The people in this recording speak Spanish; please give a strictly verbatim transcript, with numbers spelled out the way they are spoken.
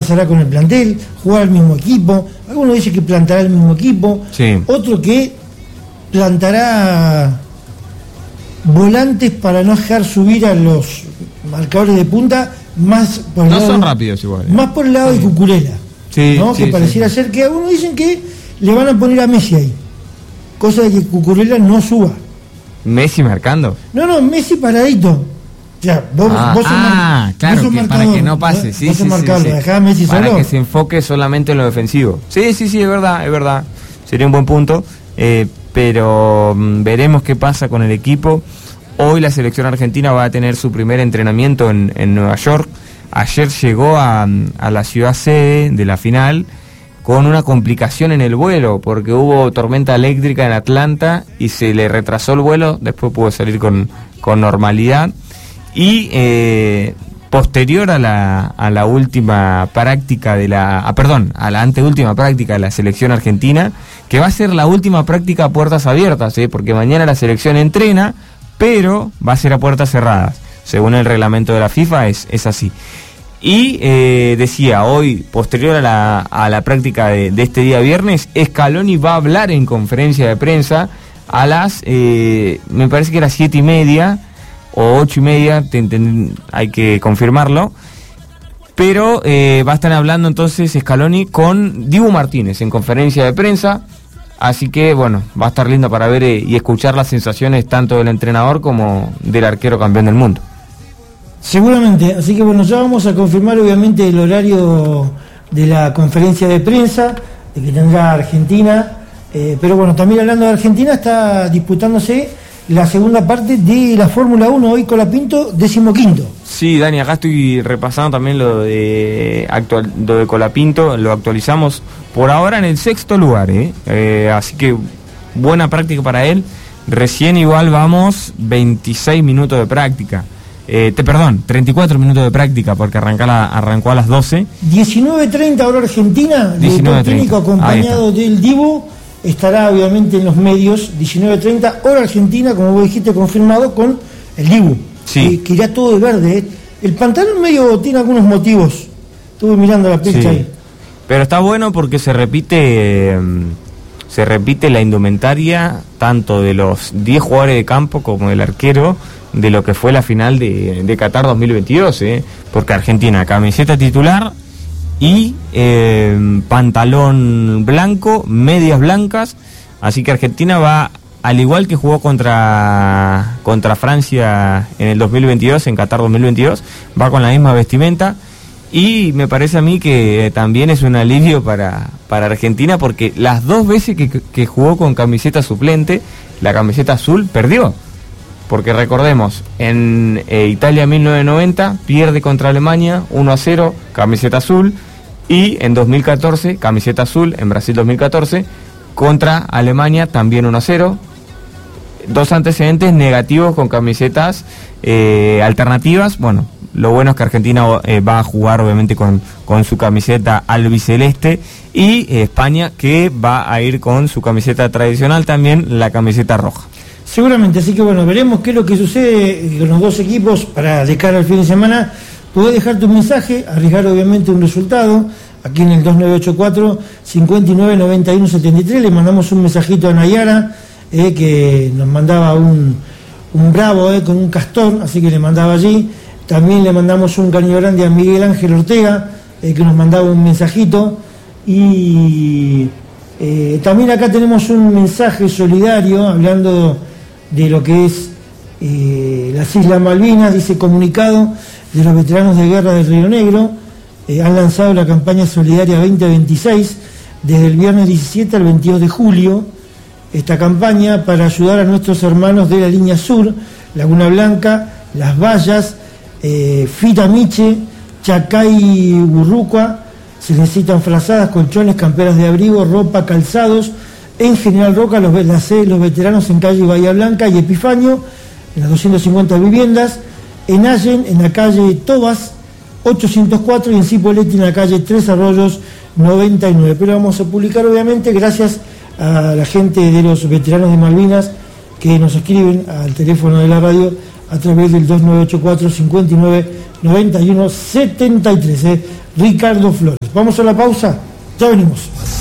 pasará con el plantel, jugar al mismo equipo. Algunos dicen que plantará el mismo equipo, sí. Otro que plantará volantes para no dejar subir a los marcadores de punta, más por el no lado, son rápidos igual, ¿eh? Más por el lado sí. de Cucurella, sí, ¿no? sí, que pareciera sí. ser que algunos dicen que le van a poner a Messi ahí, cosa de que Cucurella no suba. ¿Messi marcando? No, no, Messi paradito. O sea, vos, ah, vos sos, ah mar, claro, vos sos que marcador, para que no pase, sí, vos sí, sos sí, marcador, sí. dejá a Messi para solo. que se enfoque solamente en lo defensivo. Sí, sí, sí, es verdad, es verdad. Sería un buen punto, eh, pero mmm, veremos qué pasa con el equipo. Hoy la selección argentina va a tener su primer entrenamiento en, en Nueva York. Ayer llegó a, a la ciudad sede de la final con una complicación en el vuelo, porque hubo tormenta eléctrica en Atlanta y se le retrasó el vuelo, después pudo salir con, con normalidad. Y eh, posterior a la, a la última práctica de la... Ah, perdón, a la anteúltima práctica de la selección argentina, que va a ser la última práctica a puertas abiertas, ¿eh? Porque mañana la selección entrena, pero va a ser a puertas cerradas. Según el reglamento de la FIFA es, es así. Y eh, decía, hoy, posterior a la, a la práctica de, de este día viernes, Scaloni va a hablar en conferencia de prensa a las, eh, me parece que era siete y media o ocho y media, te, te, hay que confirmarlo, pero eh, va a estar hablando entonces Scaloni con Dibu Martínez en conferencia de prensa. Así que, bueno, va a estar lindo para ver eh, y escuchar las sensaciones tanto del entrenador como del arquero campeón del mundo. Seguramente, así que bueno, ya vamos a confirmar obviamente el horario de la conferencia de prensa de que tendrá Argentina, eh, pero bueno, también hablando de Argentina, está disputándose la segunda parte de la Fórmula uno, hoy Colapinto, decimoquinto. Sí, Dani, acá estoy repasando también lo de actual, lo de Colapinto, lo actualizamos por ahora en el sexto lugar, ¿eh? Eh, así que buena práctica para él. Recién igual vamos veintiséis minutos de práctica. Eh, te, perdón, treinta y cuatro minutos de práctica porque arrancó, la, arrancó a las doce. diecinueve treinta hora Argentina, el técnico acompañado del Dibu, estará obviamente en los medios, diecinueve treinta hora Argentina, como vos dijiste, confirmado con el Dibu. Sí. Eh, que irá todo de verde. ¿eh? El pantalón medio tiene algunos motivos. Estuve mirando la pista sí. ahí. Pero está bueno porque se repite, eh, se repite la indumentaria tanto de los diez jugadores de campo como del arquero de lo que fue la final de, de Qatar dos mil veintidós, ¿eh? Porque Argentina, camiseta titular y eh, pantalón blanco, medias blancas, así que Argentina va, al igual que jugó contra, contra Francia en el dos mil veintidós, en Qatar dos mil veintidós, va con la misma vestimenta. Y me parece a mí que también es un alivio para, para Argentina, porque las dos veces que, que jugó con camiseta suplente, la camiseta azul perdió. Porque recordemos, en eh, Italia mil novecientos noventa pierde contra Alemania uno a cero, camiseta azul, y en dos mil catorce, camiseta azul, en Brasil dos mil catorce, contra Alemania también uno a cero. Dos antecedentes negativos con camisetas eh, alternativas. Bueno, lo bueno es que Argentina eh, va a jugar obviamente con, con su camiseta albiceleste, y eh, España que va a ir con su camiseta tradicional también, la camiseta roja. Seguramente, así que bueno, veremos qué es lo que sucede con los dos equipos para de cara al fin de semana. Podés dejar tu mensaje, arriesgar obviamente un resultado, aquí en el dos nueve ocho cuatro, cinco nueve, nueve uno siete tres, le mandamos un mensajito a Nayara, eh, que nos mandaba un, un bravo eh, con un castor, así que le mandaba allí. También le mandamos un cariño grande a Miguel Ángel Ortega, eh, que nos mandaba un mensajito. Y eh, también acá tenemos un mensaje solidario, hablando de lo que es eh, las Islas Malvinas. Dice: comunicado de los veteranos de guerra del Río Negro, eh, han lanzado la campaña solidaria veinte veintiséis desde el viernes diecisiete al veintidós de julio. Esta campaña para ayudar a nuestros hermanos de la línea sur, Laguna Blanca, Las Vallas, eh, Firamiche, Chacay, Burruca. Se necesitan frazadas, colchones, camperas de abrigo, ropa, calzados. En General Roca, los, la sede de los veteranos en calle Bahía Blanca y Epifanio, en las doscientas cincuenta viviendas. En Allen, en la calle Tobas, ochocientos cuatro, y en Cipolletti, en la calle Tres Arroyos, noventa y nueve. Pero vamos a publicar, obviamente, gracias a la gente de los veteranos de Malvinas que nos escriben al teléfono de la radio a través del dos nueve ocho cuatro, cinco nueve, nueve uno siete tres. Eh. Ricardo Flores. Vamos a la pausa, ya venimos.